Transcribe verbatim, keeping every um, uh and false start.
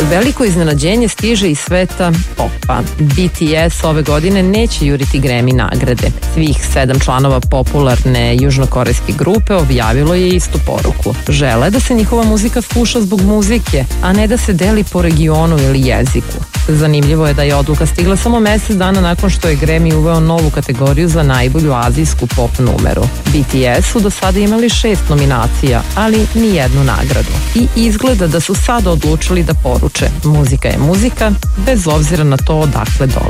Veliko iznenađenje stiže iz sveta popa. B T S ove godine neće juriti Grammy nagrade. Svih sedam članova popularne južnokorejske grupe objavilo je istu poruku. Žele da se njihova muzika sluša zbog muzike, a ne da se deli po regionu ili jeziku. Zanimljivo je da je odluka stigla samo mesec dana nakon što je Grammy uveo novu kategoriju za najbolju azijsku pop numeru. B T S su do sada imali šest nominacija, ali ni jednu nagradu. I izgleda da su sada odlučili da poruče: muzika je muzika, bez obzira na to odakle dolazi.